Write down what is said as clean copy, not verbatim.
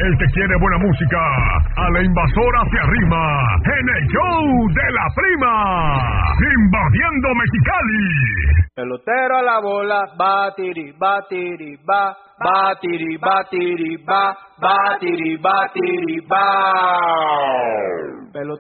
El que quiere buena música, a la invasora se arrima en el show de la prima, invadiendo Mexicali. Pelotero a la bola, batiri, batiri, ba, batiri, batiri, ba, batiri, batiri, ba.